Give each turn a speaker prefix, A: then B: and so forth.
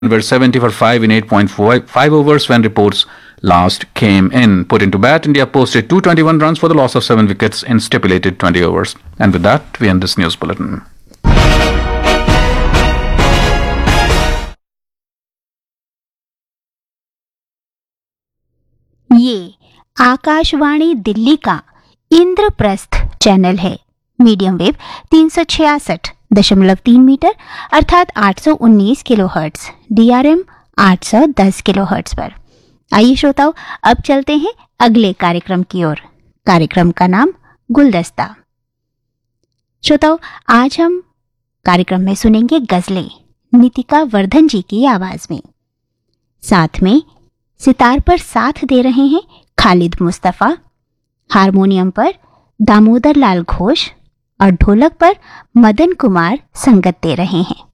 A: were 70 for 5 in 8.5 overs when reports last came in. Put into bat, India posted 221 runs for the loss of 7 wickets in stipulated 20 overs. And with that, we end this news bulletin.
B: ये आकाशवाणी दिल्ली का Indraprastha channel है। Medium wave 366.3 metre अर्थात 819 kilohertz, DRM 810 kilohertz पर। आइए श्रोताओं, अब चलते हैं अगले कार्यक्रम की ओर। कार्यक्रम का नाम गुलदस्ता। श्रोताओं, आज हम कार्यक्रम में सुनेंगे गजलें नितिका वर्धन जी की आवाज में। साथ में सितार पर साथ दे रहे हैं खालिद मुस्तफा, हारमोनियम पर दामोदर लाल घोष और ढोलक पर मदन कुमार संगत दे रहे हैं।